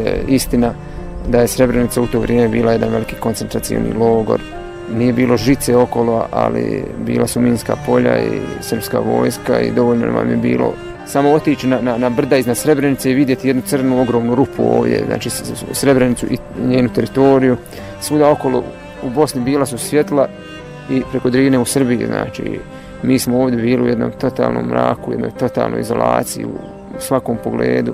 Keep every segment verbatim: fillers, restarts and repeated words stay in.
je istina da je Srebrenica u to vrijeme bila jedan veliki koncentracioni logor. Nije bilo žice okolo, ali bila su minska polja i srpska vojska i dovoljno vam je bilo samo otići na, na, na brda iznad Srebrenice i vidjeti jednu crnu ogromnu rupu ovdje, znači Srebrenicu i njenu teritoriju. Svuda okolo u Bosni bila su svjetla i preko Drine u Srbiji, znači mi smo ovdje bili u jednom totalnom mraku, u jednoj totalnoj izolaciji u svakom pogledu.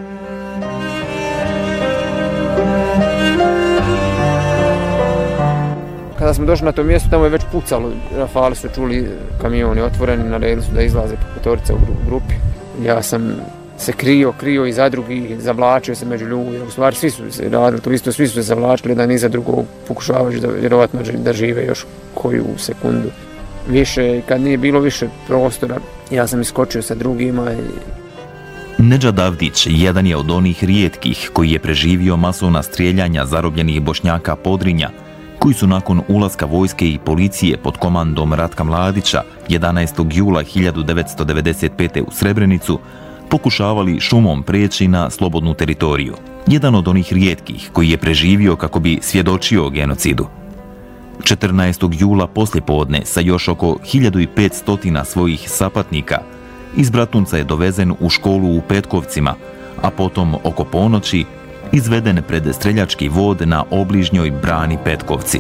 Kada smo došli na to mjesto, tamo je već pucalo, rafali su čuli, kamioni otvoreni, naredili su da izlaze po petorica u grupi. Ja sam se krio, krio iza drugih, zavlačio se među ljudi, u stvari svi su se radili to isto, svi su se zavlačili jedan iza drugog, pokušavajući da vjerovatno da žive još koju sekundu više. Kad nije bilo više prostora, ja sam iskočio sa drugima. I... Nedžad Avdić jedan je od onih rijetkih koji je preživio masovna strijeljanja zarobljenih Bošnjaka Podrinja, koji su nakon ulaska vojske i policije pod komandom Ratka Mladića jedanaestog jula hiljadu devetsto devedeset pete. u Srebrenicu pokušavali šumom preći na slobodnu teritoriju. Jedan od onih rijetkih koji je preživio kako bi svjedočio o genocidu. četrnaestog jula poslijepodne sa još oko hiljadu petsto svojih sapatnika iz Bratunca je dovezen u školu u Petkovcima, a potom oko ponoći izveden pred streljački vod na obližnjoj brani Petkovci.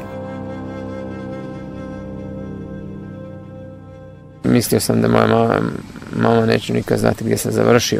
Mislio sam da moja mama, mama neće nikad znati gdje sam završio.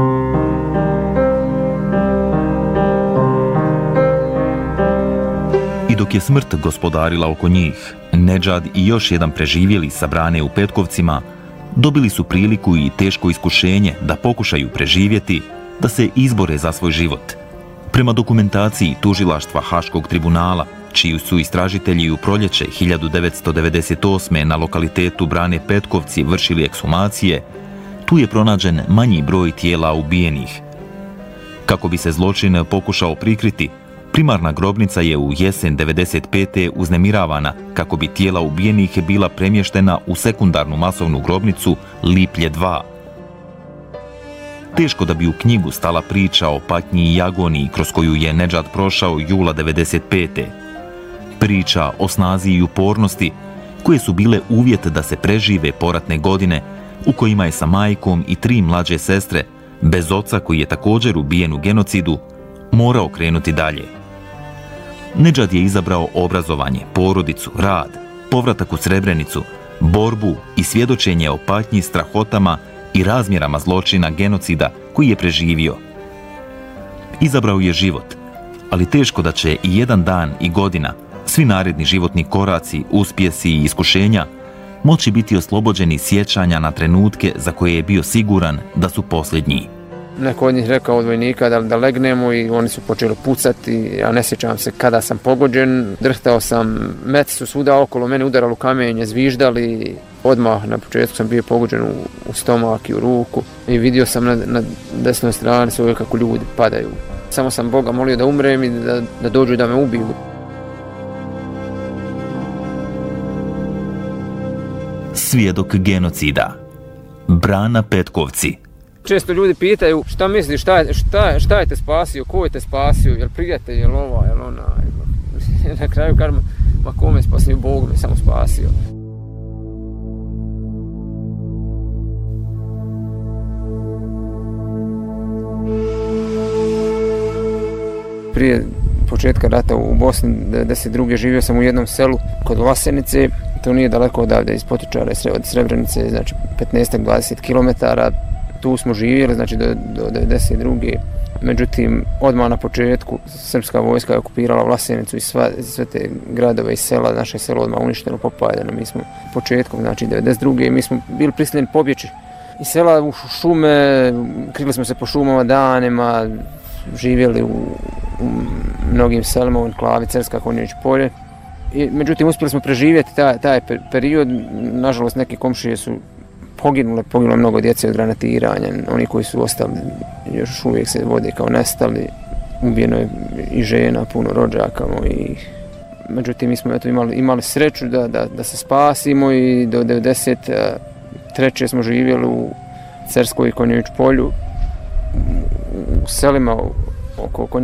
I dok je smrt gospodarila oko njih, Nedžad i još jedan preživjeli sa brane u Petkovcima dobili su priliku i teško iskušenje da pokušaju preživjeti, da se izbore za svoj život. Prema dokumentaciji tužilaštva Haškog tribunala, čiji su istražitelji u proljeće hiljadu devetsto devedeset osme. na lokalitetu brane Petkovci vršili ekshumacije, tu je pronađen manji broj tijela ubijenih. Kako bi se zločin pokušao prikriti, primarna grobnica je u jesen devedeset pete. uznemiravana kako bi tijela ubijenih bila premještena u sekundarnu masovnu grobnicu Liplje dva. Teško da bi u knjigu stala priča o patnji i agoniji kroz koju je Nedžad prošao jula devedeset pete. Priča o snazi i upornosti koje su bile uvjet da se prežive poratne godine u kojima je sa majkom i tri mlađe sestre, bez oca koji je također ubijen u genocidu, morao krenuti dalje. Nedžad je izabrao obrazovanje, porodicu, rad, povratak u Srebrenicu, borbu i svjedočenje o patnji, strahotama i razmjerama zločina genocida koji je preživio. Izabrao je život, ali teško da će i jedan dan i godina, svi naredni životni koraci, uspjesi i iskušenja moći biti oslobođeni sjećanja na trenutke za koje je bio siguran da su posljednji. Neko od njih rekao od vojnika da, da legnemo i oni su počeli pucati, ja ne sjećam se kada sam pogođen, drhtao sam, meci su svuda okolo mene udarali u kamenje, zviždali, odmah na početku sam bio pogođen u, u stomak i u ruku i vidio sam na, na desnoj strani svoje kako ljudi padaju. Samo sam Boga molio da umrem i da, da dođu da me ubiju. Svjedok genocida. Brana Petkovci. Često ljudi pitaju šta misliš, šta je, šta, šta je te spasio, ko je te spasio, jel prijatelj, jel ova, jel ona. Na kraju kažem, ma ko me spasio, Bog me samo spasio. Prije početka rata u Bosni devedeset druge živio sam u jednom selu kod Vlasenice, to nije daleko odavde iz Potočara, od Srebrenice, znači petnaest do dvadeset kilometara. Tu smo živjeli, znači do, do devedeset druge. Međutim, odmah na početku srpska vojska je okupirala Vlasenicu i sva, sve te gradove i sela, naše selo odmah uništeno, popaljeno. Mi smo početkom, znači devedeset druge mi smo bili prisiljeni pobjeći iz sela u šume, krili smo se po šumama danima, živjeli u, u mnogim selima, u enklavi Cerska, Konjević polje. I, međutim, uspjeli smo preživjeti taj, taj period. Nažalost, neki komšije su poginule, poginulo mnogo djece od granatiranja. Oni koji su ostali još uvijek se vode kao nestali. Ubijeno je i žena, puno rođaka mojih. Međutim, mi smo eto, imali, imali sreću da, da, da se spasimo i do devedeset treće smo živjeli u Cerskoj i Konjević polju, u selima oko Konjević